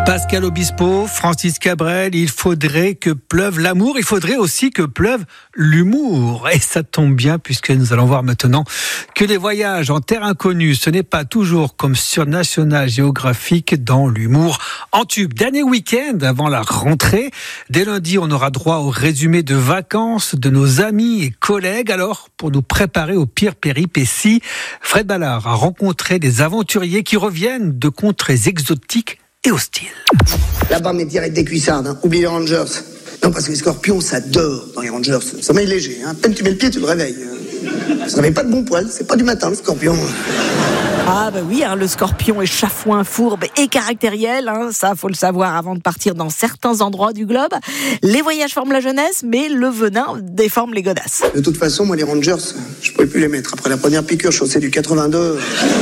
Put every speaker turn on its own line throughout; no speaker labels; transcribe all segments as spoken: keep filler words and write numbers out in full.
Pascal Obispo, Francis Cabrel, il faudrait que pleuve l'amour, il faudrait aussi que pleuve l'humour. Et ça tombe bien puisque nous allons voir maintenant que les voyages en terre inconnue, ce n'est pas toujours comme sur National Geographic dans l'humour en tube. Dernier week-end avant la rentrée, dès lundi on aura droit au résumé de vacances de nos amis et collègues. Alors, pour nous préparer aux pires péripéties, Fred Ballard a rencontré des aventuriers qui reviennent de contrées exotiques et hostile.
Là-bas, mais direct des cuissardes, hein. Oublie les Rangers. Non, parce que les scorpions, ça dort dans les Rangers. Sommeil léger, hein. À peine tu mets le pied, tu le réveilles. Ça n'avait pas de bon poil, c'est pas du matin, le scorpion.
Ah bah oui, hein, le scorpion est chafouin, fourbe et caractériel, hein, ça faut le savoir avant de partir dans certains endroits du globe. Les voyages forment la jeunesse, mais le venin déforme les godasses.
De toute façon, moi les Rangers, je pouvais plus les mettre. Après la première piqûre, chaussée du quatre-vingt-deux...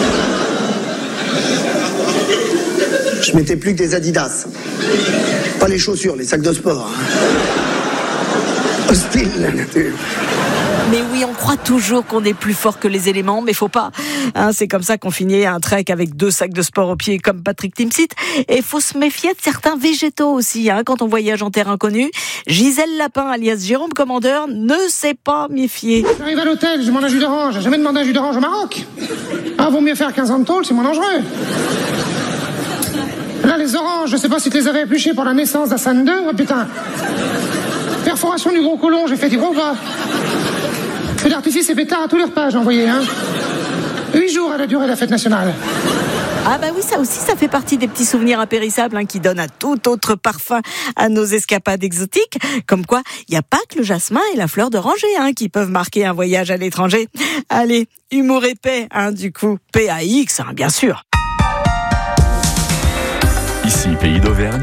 Je mettais plus que des Adidas. Pas les chaussures, les sacs de sport. Hostile, la nature.
Mais oui, on croit toujours qu'on est plus fort que les éléments, mais faut pas. Hein, c'est comme ça qu'on finit un trek avec deux sacs de sport aux pieds, comme Patrick Timsit. Et faut se méfier de certains végétaux aussi, hein, quand on voyage en terre inconnue. Gisèle Lapin, alias Jérôme Commandeur, ne s'est pas méfier.
J'arrive à l'hôtel, je demande un jus d'orange. J'ai jamais demandé un jus d'orange au Maroc. Ah, vaut mieux faire quinze ans de tôle, c'est moins dangereux. Là, les oranges, je sais pas si tu les avais épluchées pour la naissance d'Hassan deux. Oh putain. Perforation du gros côlon, j'ai fait du gros gras. Feu d'artifice et pétard à tous les repas, j'ai envoyé, hein. Huit jours à la durée de la fête nationale.
Ah bah oui, ça aussi, ça fait partie des petits souvenirs impérissables, hein, qui donnent un tout autre parfum à nos escapades exotiques. Comme quoi, il n'y a pas que le jasmin et la fleur d'oranger, hein, qui peuvent marquer un voyage à l'étranger. Allez, humour et paix, hein, du coup, P A X, hein, bien sûr.
Ici, Pays d'Auvergne.